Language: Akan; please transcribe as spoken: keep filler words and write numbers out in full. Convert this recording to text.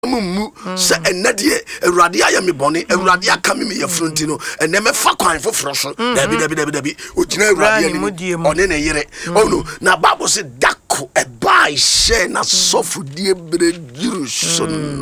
mu se enade awurade aye me bone awurade aka me ye frunti no ene me fa kwan foforo so dabi dabi dabi dabi ogina awurade ani one ne yere oh no na Bible say dako e bai she na sofo die bre jiru so